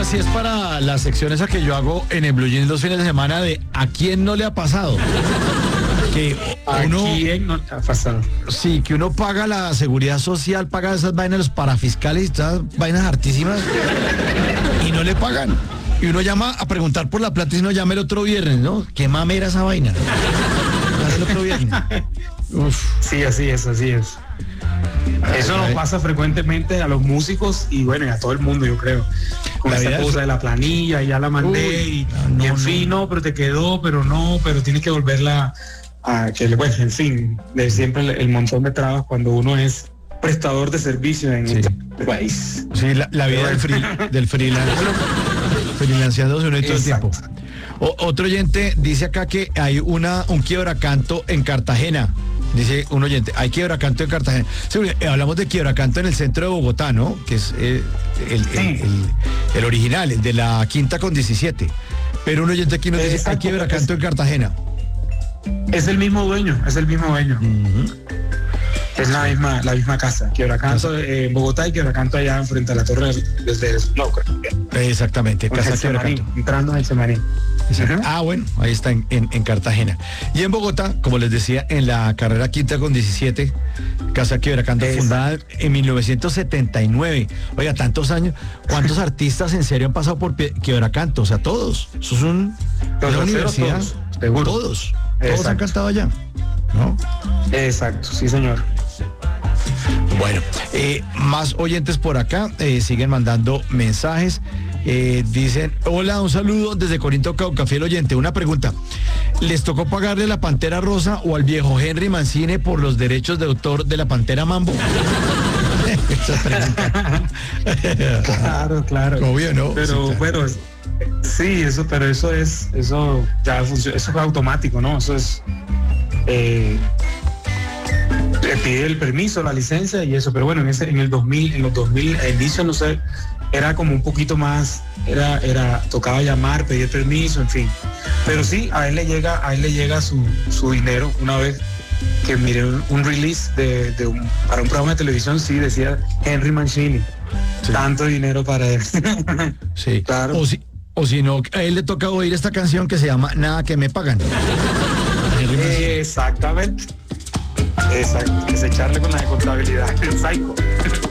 esta sí es para las secciones a que yo hago en el Blue Jeans los fines de semana de ¿a quién no le ha pasado? Que uno, ¿A quién no te ha pasado? sí, que uno paga la seguridad social, paga esas vainas, los parafiscales y todas vainas hartísimas y no le pagan. Y uno llama a preguntar por la plata y uno llama el otro viernes, ¿no? Qué mamera esa vaina. El otro viernes. Uf. Sí, así es, así es. Eso nos pasa frecuentemente a los músicos y bueno, y a todo el mundo, yo creo. Con La esa vida cosa es- de la planilla, y ya la mandé, Uy, y en fin, no, pero te quedó, pero tienes que volverla a que, bueno, en fin, de siempre el montón de trabas cuando uno es prestador de servicio en Sí. este país. Sí, la vida del freelance. Freelanceándose uno y todo el Exacto. tiempo. Otro oyente dice acá que hay un quiebracanto en Cartagena. Dice un oyente, hay quiebracanto en Cartagena. Sí, hablamos de quiebracanto en el centro de Bogotá, ¿no? Que es el original, el de la Quinta con 17. Pero un oyente aquí nos dice, hay Exacto, quiebracanto en Cartagena. Es el mismo dueño, es el mismo dueño. Es la misma casa. Quiebracanto en Bogotá y Quiebracanto allá frente a la torre desde Exactamente, Casa Getsemaní, Quiebracanto. entrando a Getsemaní. Exacto. Ujú. Ah, bueno, ahí está en Cartagena. Y en Bogotá, como les decía, en la carrera Quinta con 17, Casa Quiebracanto, Exacto. fundada en 1979. Oiga, tantos años. ¿Cuántos artistas en serio han pasado por Quiebracanto? O sea, todos. Eso es una Los universidad. todos, seguro. Todos han Exacto. cantado allá, ¿no? Exacto, sí señor. Bueno, más oyentes por acá siguen mandando mensajes. Dicen, hola, un saludo desde Corinto, Cauca, fiel oyente. Una pregunta, ¿les tocó pagarle la Pantera Rosa o al viejo Henry Mancini por los derechos de autor de la Pantera Mambo? Esa pregunta. Claro. Obvio, ¿no? Pero Sí, claro. bueno, sí, eso ya funciona, eso es automático, ¿no? Eso es te pide el permiso, la licencia y eso, pero bueno, en el 2000, a inicio, no sé, era como un poquito más, tocaba llamar, pedir permiso, en fin. Pero sí, a él le llega su dinero una vez que miré un release para un programa de televisión, sí, decía Henry Mancini. Sí. Tanto dinero para él. Sí. Claro. O si no, a él le toca oír esta canción que se llama Nada que me pagan. Henry Mancini. Exactamente. Exacto. Es echarle con la de contabilidad. El psycho.